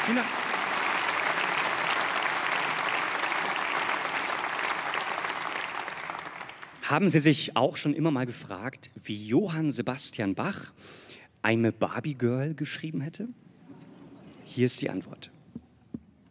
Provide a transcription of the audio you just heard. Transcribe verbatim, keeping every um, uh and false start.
Vielen Dank. Haben Sie sich auch schon immer mal gefragt, wie Johann Sebastian Bach eine Barbie Girl geschrieben hätte? Hier ist die Antwort.